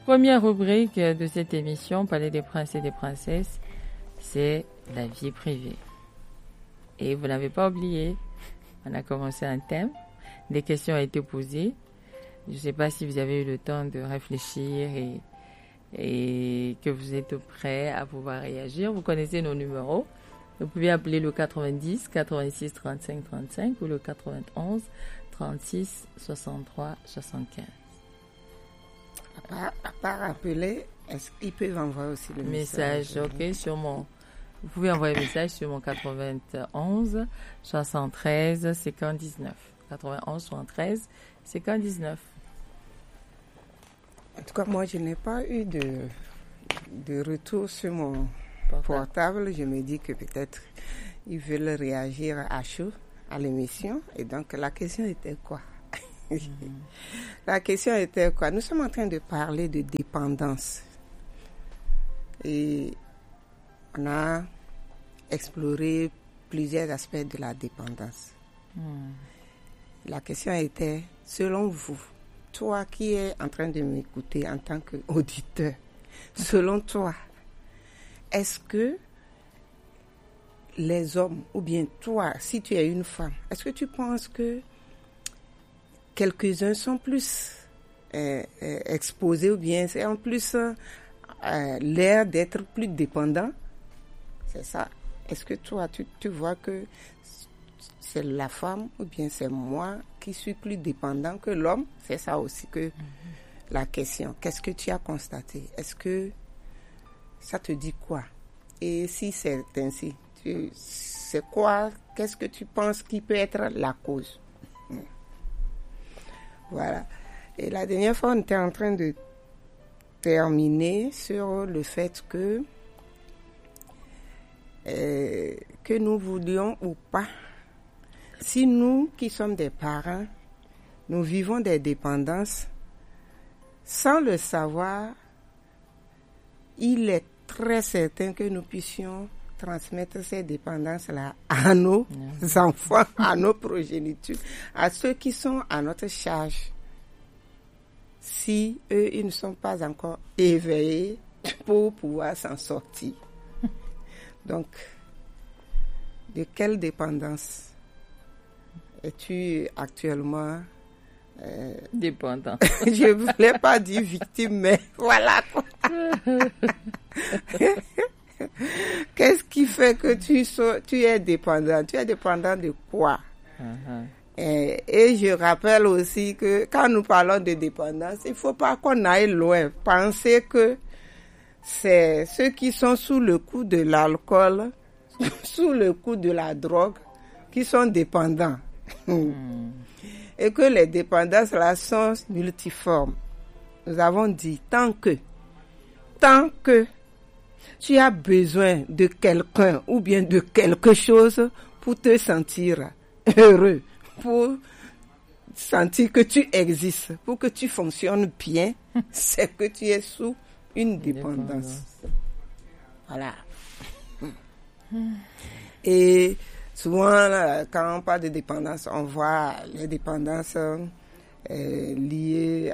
Première rubrique de cette émission, Palais des princes et des princesses, c'est la vie privée. Et vous n'avez pas oublié, on a commencé un thème, des questions ont été posées. Je ne sais pas si vous avez eu le temps de réfléchir et que vous êtes prêts à pouvoir réagir. Vous connaissez nos numéros. Vous pouvez appeler le 90 86 35 35 ou le 91 36 63 75. À part appeler, est-ce qu'ils peuvent envoyer aussi le message? Ok, vous pouvez envoyer un message sur mon 91 73 59. 91 73 59. En tout cas, moi, je n'ai pas eu de retour sur mon portable. Je me dis que peut-être ils veulent réagir à chaud à l'émission. Et donc, la question était quoi? La question était quoi? Nous sommes en train de parler de dépendance. Et on a exploré plusieurs aspects de la dépendance. La question était, selon vous, toi qui es en train de m'écouter en tant qu'auditeur, selon toi, est-ce que les hommes, ou bien toi, si tu es une femme, est-ce que tu penses que quelques-uns sont plus exposés ou bien c'est en plus l'air d'être plus dépendants? C'est ça. Est-ce que toi, tu vois que c'est la femme ou bien c'est moi qui suis plus dépendant que l'homme? C'est ça aussi que la question. Qu'est-ce que tu as constaté? Est-ce que ça te dit quoi? Et si c'est ainsi, c'est quoi? Qu'est-ce que tu penses qui peut être la cause? Voilà. Et la dernière fois, on était en train de terminer sur le fait que nous voulions ou pas, si nous qui sommes des parents, nous vivons des dépendances, sans le savoir, il est très certain que nous puissions transmettre ces dépendances-là à nos enfants, à nos progénitures, à ceux qui sont à notre charge, si eux, ils ne sont pas encore éveillés pour pouvoir s'en sortir. Donc, de quelle dépendance es-tu actuellement dépendant? Je ne voulais pas dire victime, mais voilà. Qu'est-ce qui fait que tu es dépendant? Tu es dépendant de quoi? Et je rappelle aussi que quand nous parlons de dépendance, il ne faut pas qu'on aille loin. Pensez que c'est ceux qui sont sous le coup de l'alcool, sous le coup de la drogue, qui sont dépendants. Et que les dépendances là sont multiformes. Nous avons dit, tant que tu as besoin de quelqu'un ou bien de quelque chose pour te sentir heureux, pour sentir que tu existes, pour que tu fonctionnes bien, c'est que tu es sous une dépendance. Voilà. Et souvent, quand on parle de dépendance, on voit les dépendances liées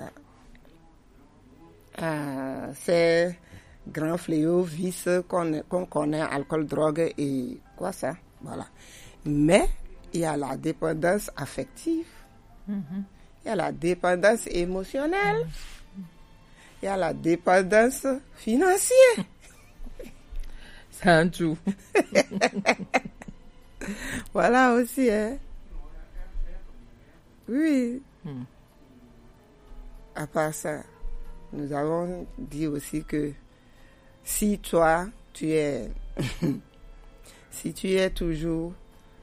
à ces grands fléaux, vices qu'on connaît, alcool, drogue et quoi ça, voilà. Mais il y a la dépendance affective, il y a la dépendance émotionnelle, il y a la dépendance financière. C'est un tout. Voilà aussi, hein. Oui. À part ça, nous avons dit aussi que si toi, si tu es toujours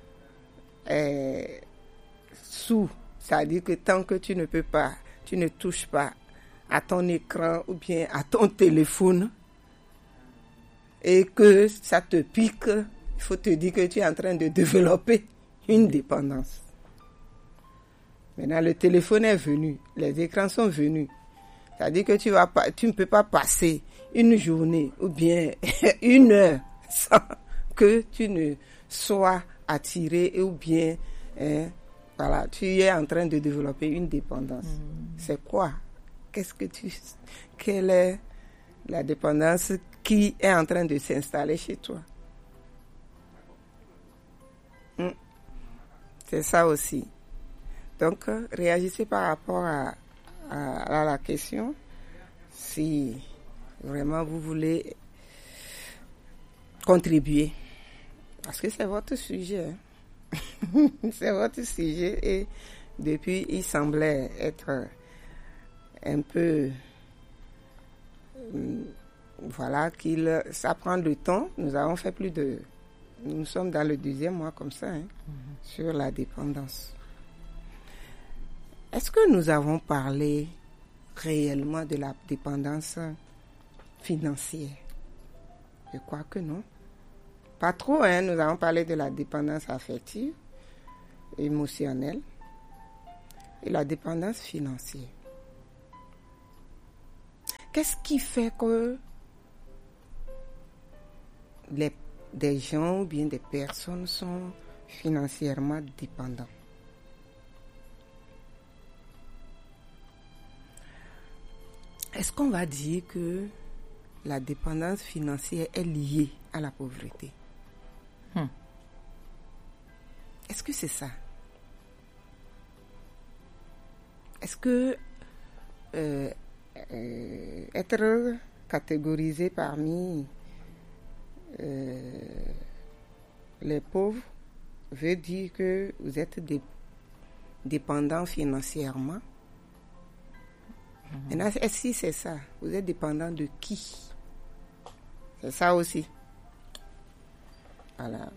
sous, c'est-à-dire que tant que tu ne touches pas à ton écran ou bien à ton téléphone et que ça te pique, il faut te dire que tu es en train de développer une dépendance. Maintenant, le téléphone est venu, les écrans sont venus. C'est-à-dire que tu ne peux pas passer une journée ou bien une heure sans que tu ne sois attiré ou bien voilà, tu es en train de développer une dépendance. C'est quoi Quelle est la dépendance qui est en train de s'installer chez toi? C'est ça aussi. Donc, réagissez par rapport à la question. Si vraiment vous voulez contribuer, parce que c'est votre sujet. C'est votre sujet et depuis, il semblait être un peu... voilà, ça prend le temps. Nous avons fait nous sommes dans le 2e mois comme ça, sur la dépendance. Est-ce que nous avons parlé réellement de la dépendance financière? Je crois que non. Pas trop, nous avons parlé de la dépendance affective, émotionnelle et la dépendance financière. Qu'est-ce qui fait que des gens ou bien des personnes sont financièrement dépendants? Est-ce qu'on va dire que la dépendance financière est liée à la pauvreté? Est-ce que c'est ça? Est-ce que être catégorisé parmi les pauvres veut dire que vous êtes dépendant financièrement? Maintenant, si c'est ça, vous êtes dépendant de qui? C'est ça aussi. Voilà.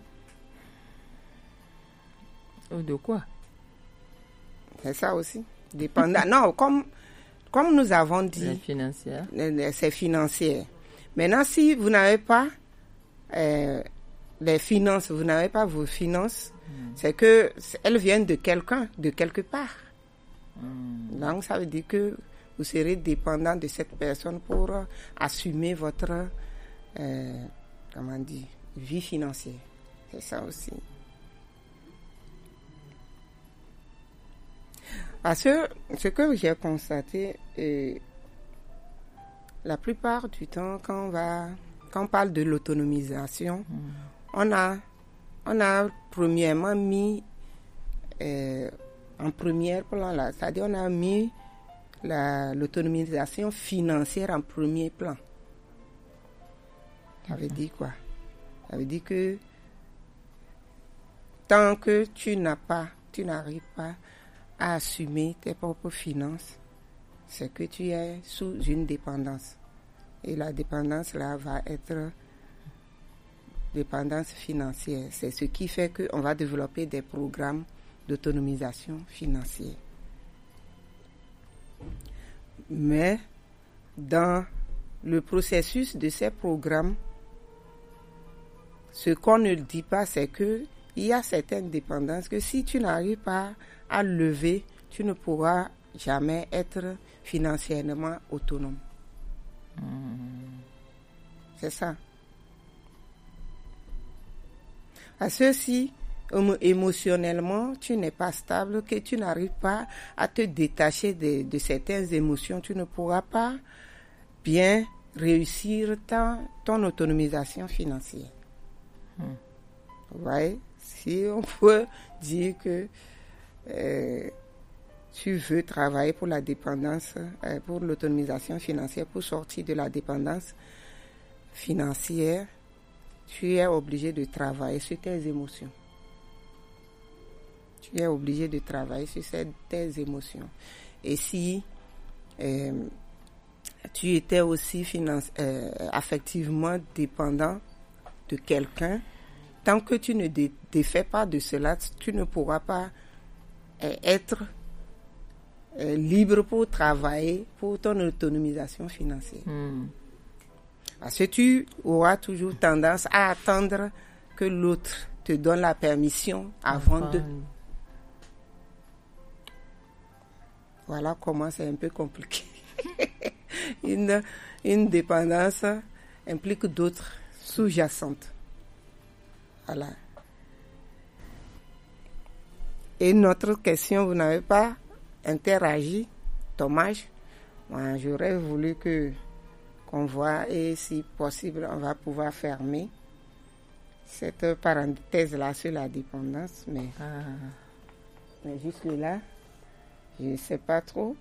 De quoi? C'est ça aussi. Dépendant. Non, comme nous avons dit. C'est financier. C'est financier. Maintenant, si vous n'avez pas les finances, vous n'avez pas vos finances, c'est que elles viennent de quelqu'un, de quelque part. Donc, ça veut dire que vous serez dépendant de cette personne pour assumer votre vie financière. C'est ça aussi. Parce que ce que j'ai constaté, la plupart du temps, quand on parle de l'autonomisation, on a premièrement mis en premier plan là, c'est-à-dire on a mis l'autonomisation financière en premier plan. Ça veut dire quoi? Ça veut dire que tant que tu n'arrives pas à assumer tes propres finances, c'est que tu es sous une dépendance. Et la dépendance là va être dépendance financière. C'est ce qui fait qu'on va développer des programmes d'autonomisation financière. Mais dans le processus de ces programmes, ce qu'on ne dit pas, c'est qu'il y a certaines dépendances que si tu n'arrives pas à lever, tu ne pourras jamais être financièrement autonome. C'est ça. Parce que si émotionnellement tu n'es pas stable, que tu n'arrives pas à te détacher de certaines émotions, tu ne pourras pas bien réussir ton autonomisation financière. Vous voyez, si on peut dire que tu veux travailler pour la dépendance, pour l'autonomisation financière, pour sortir de la dépendance financière, tu es obligé de travailler sur tes émotions. Tu es obligé de travailler sur tes émotions. Et si tu étais aussi affectivement dépendant de quelqu'un, tant que tu ne défais pas de cela, tu ne pourras pas être libre pour travailler pour ton autonomisation financière. Parce que tu auras toujours tendance à attendre que l'autre te donne la permission avant de... Voilà comment c'est un peu compliqué. Une dépendance implique d'autres sous-jacentes. Voilà. Et notre question, vous n'avez pas interagi. Dommage. Moi, j'aurais voulu qu'on voit, et si possible, on va pouvoir fermer cette parenthèse-là sur la dépendance, mais jusque-là, je ne sais pas trop.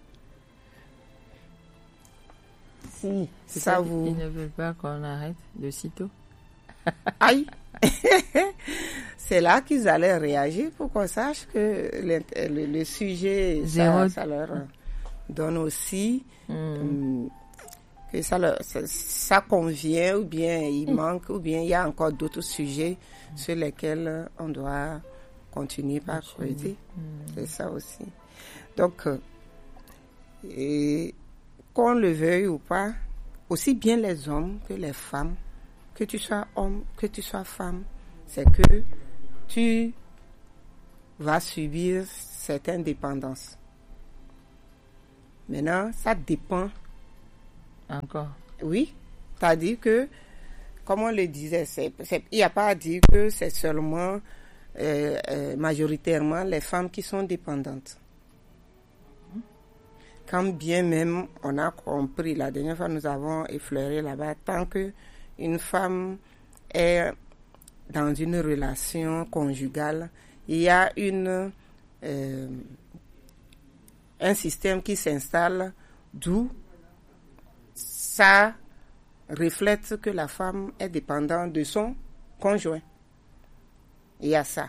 Si ça vous... Ils ne veulent pas qu'on arrête de sitôt. Aïe. C'est là qu'ils allaient réagir pour qu'on sache que le sujet, ça leur donne aussi que ça convient, ou bien il manque, ou bien il y a encore d'autres sujets sur lesquels on doit continuer par creuser. C'est ça aussi. Donc, qu'on le veuille ou pas, aussi bien les hommes que les femmes, que tu sois homme, que tu sois femme, c'est que tu vas subir certaines dépendances. Maintenant, ça dépend. Encore. Oui, c'est-à-dire que, comme on le disait, il n'y a pas à dire que c'est seulement majoritairement les femmes qui sont dépendantes. Quand bien même on a compris, la dernière fois nous avons effleuré là-bas, tant que une femme est dans une relation conjugale, il y a un système qui s'installe d'où ça reflète que la femme est dépendante de son conjoint. Il y a ça.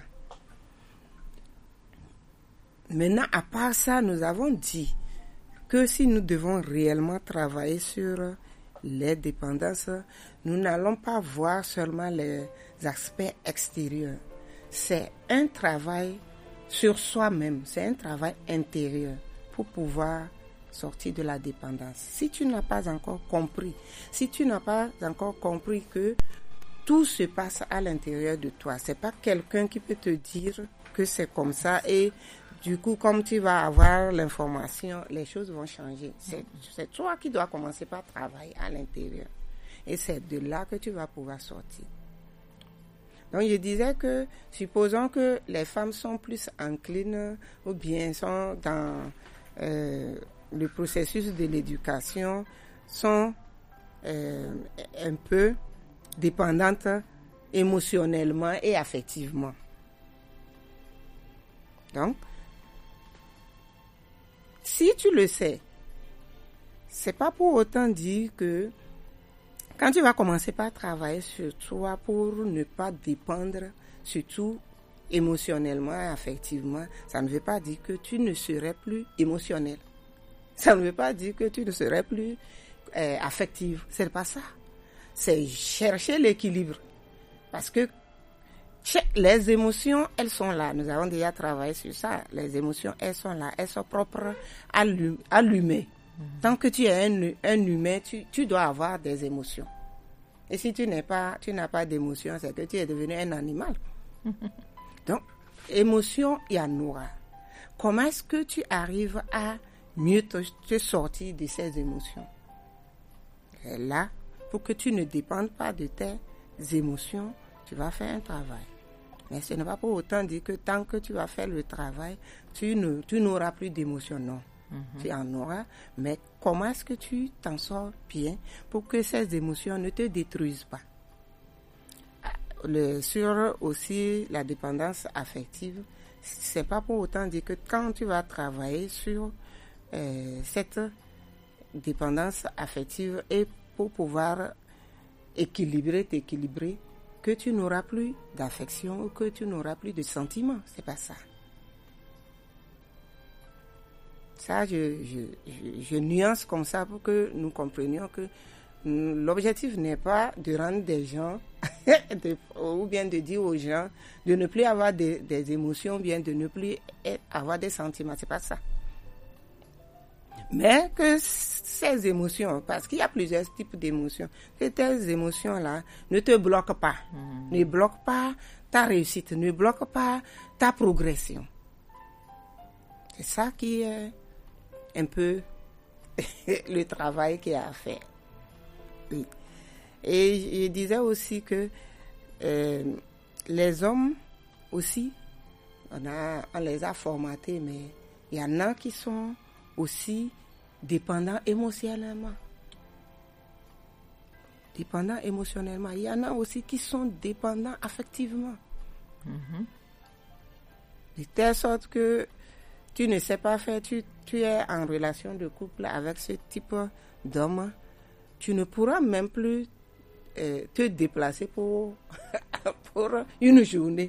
Maintenant, à part ça, nous avons dit que si nous devons réellement travailler sur les dépendances, nous n'allons pas voir seulement les aspects extérieurs. C'est un travail sur soi-même, c'est un travail intérieur pour pouvoir sortir de la dépendance. Si tu n'as pas encore compris, que tout se passe à l'intérieur de toi, c'est pas quelqu'un qui peut te dire que c'est comme ça et du coup, comme tu vas avoir l'information, les choses vont changer. C'est toi qui dois commencer par travailler à l'intérieur. Et c'est de là que tu vas pouvoir sortir. Donc, je disais que, supposons que les femmes sont plus enclines ou bien sont dans le processus de l'éducation, sont un peu dépendantes émotionnellement et affectivement. Donc, si tu le sais, c'est pas pour autant dire que quand tu vas commencer par travailler sur toi pour ne pas dépendre, surtout émotionnellement et affectivement, ça ne veut pas dire que tu ne serais plus émotionnel. Ça ne veut pas dire que tu ne serais plus affective. C'est pas ça. C'est chercher l'équilibre. Parce que les émotions, elles sont là. Nous avons déjà travaillé sur ça. Les émotions, elles sont là. Elles sont propres à l'humain. Tant que tu es un humain, tu dois avoir des émotions. Et si tu n'as pas d'émotions, c'est que tu es devenu un animal. Donc, émotion, il y en aura. Comment est-ce que tu arrives à mieux te sortir de ces émotions? Et là, pour que tu ne dépendes pas de tes émotions, tu vas faire un travail. Mais ce n'est pas pour autant dire que tant que tu vas faire le travail, tu n'auras plus d'émotions. Non. Tu en auras, mais comment est-ce que tu t'en sors bien pour que ces émotions ne te détruisent pas? Sur aussi la dépendance affective, c'est pas pour autant dire que quand tu vas travailler sur cette dépendance affective et pour pouvoir t'équilibrer, que tu n'auras plus d'affection ou que tu n'auras plus de sentiments. C'est pas ça. Ça, je nuance comme ça pour que nous comprenions que l'objectif n'est pas de rendre des gens ou bien de dire aux gens de ne plus avoir des émotions ou bien de ne plus avoir des sentiments. C'est pas ça. Mais que ces émotions, parce qu'il y a plusieurs types d'émotions, que tes émotions-là ne te bloquent pas. Ne bloquent pas ta réussite, ne bloquent pas ta progression. C'est ça qui est un peu le travail qu'il y a à faire. Oui. Et je disais aussi que les hommes aussi, on les a formatés, mais il y en a qui sont aussi dépendant émotionnellement. Dépendants émotionnellement. Il y en a aussi qui sont dépendants affectivement. De telle sorte que tu ne sais pas faire, tu es en relation de couple avec ce type d'homme, tu ne pourras même plus te déplacer pour une journée.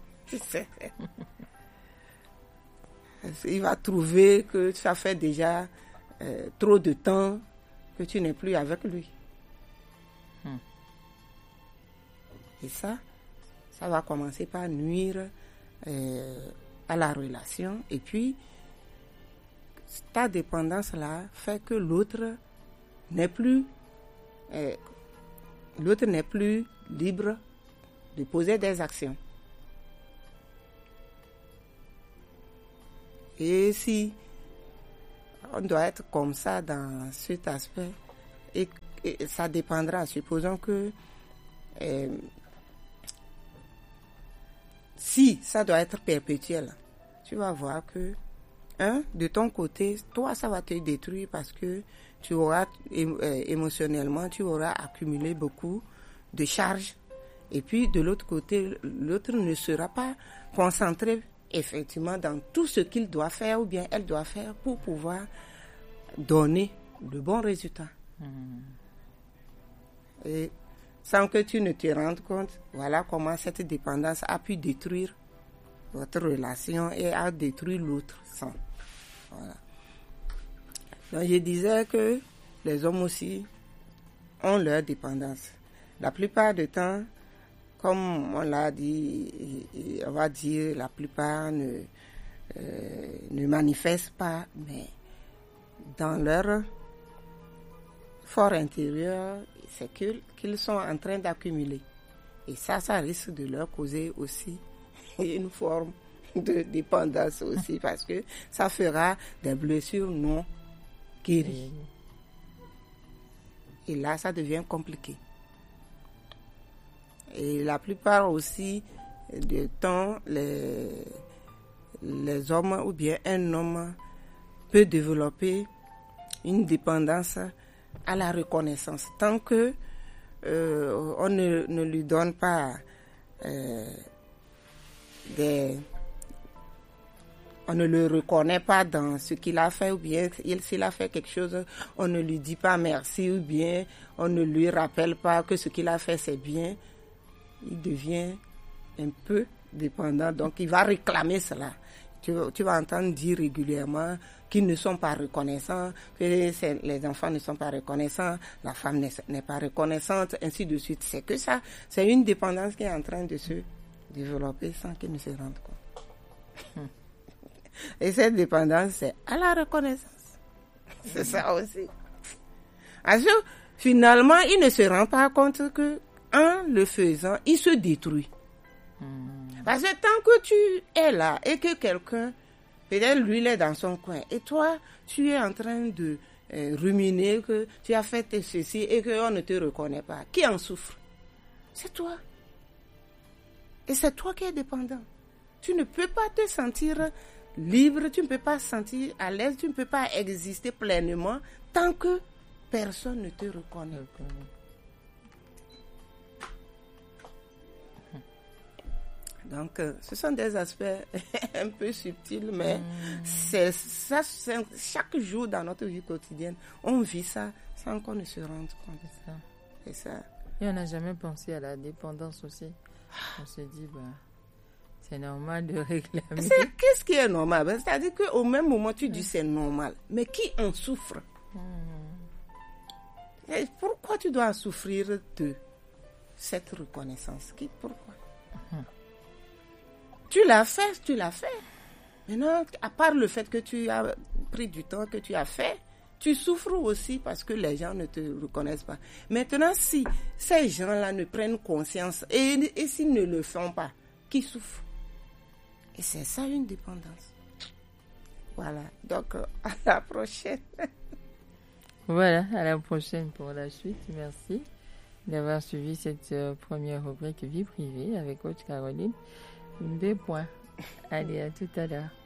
Il va trouver que ça fait déjà trop de temps que tu n'es plus avec lui. Et ça va commencer par nuire à la relation. Et puis, ta dépendance-là fait que l'autre n'est plus libre de poser des actions. Et si on doit être comme ça dans cet aspect, et ça dépendra, supposons que si ça doit être perpétuel, tu vas voir que, de ton côté, toi, ça va te détruire parce que tu auras, émotionnellement, tu auras accumulé beaucoup de charges. Et puis, de l'autre côté, l'autre ne sera pas concentré, effectivement, dans tout ce qu'il doit faire ou bien elle doit faire pour pouvoir donner de bons résultats. Et sans que tu ne te rendes compte, voilà comment cette dépendance a pu détruire votre relation et a détruit l'autre sans. Voilà. Donc je disais que les hommes aussi ont leur dépendance. La plupart du temps, comme on l'a dit, on va dire la plupart ne manifestent pas, mais dans leur fort intérieur, c'est qu'ils sont en train d'accumuler. Et ça risque de leur causer aussi une forme de dépendance aussi, parce que ça fera des blessures non guéries. Et là, ça devient compliqué. Et la plupart aussi du temps, les hommes ou bien un homme peut développer une dépendance à la reconnaissance. Tant que on ne lui donne pas on ne le reconnaît pas dans ce qu'il a fait, ou bien s'il a fait quelque chose, on ne lui dit pas merci, ou bien on ne lui rappelle pas que ce qu'il a fait c'est bien, il devient un peu dépendant, donc il va réclamer cela. Tu vas entendre dire régulièrement qu'ils ne sont pas reconnaissants, que les enfants ne sont pas reconnaissants, la femme n'est pas reconnaissante, ainsi de suite. C'est que ça, c'est une dépendance qui est en train de se développer sans qu'ils ne se rendent compte. Et cette dépendance, c'est à la reconnaissance. C'est ça aussi. Parce que finalement, il ne se rend pas compte que, en le faisant, il se détruit. Parce que tant que tu es là et que quelqu'un, peut-être lui, il est dans son coin, et toi, tu es en train de ruminer que tu as fait ceci et qu'on ne te reconnaît pas, qui en souffre? C'est toi. Et c'est toi qui es dépendant. Tu ne peux pas te sentir libre, tu ne peux pas te sentir à l'aise, tu ne peux pas exister pleinement tant que personne ne te reconnaît. Donc, ce sont des aspects un peu subtils, mais c'est ça, chaque jour dans notre vie quotidienne, on vit ça sans qu'on ne se rende compte. C'est ça. Et on n'a jamais pensé à la dépendance aussi. On se dit, c'est normal de réclamer. Qu'est-ce qui est normal? C'est-à-dire qu'au même moment, tu dis c'est normal. Mais qui en souffre? Et pourquoi tu dois souffrir de cette reconnaissance? Pourquoi? Tu l'as fait. Maintenant, à part le fait que tu as pris du temps, que tu as fait, tu souffres aussi parce que les gens ne te reconnaissent pas. Maintenant, si ces gens-là ne prennent conscience et s'ils ne le font pas, qui souffre? Et c'est ça une dépendance. Voilà, donc à la prochaine. Voilà, à la prochaine pour la suite. Merci d'avoir suivi cette première rubrique Vie privée avec Coach Caroline. Des points. Allez, à tout à l'heure.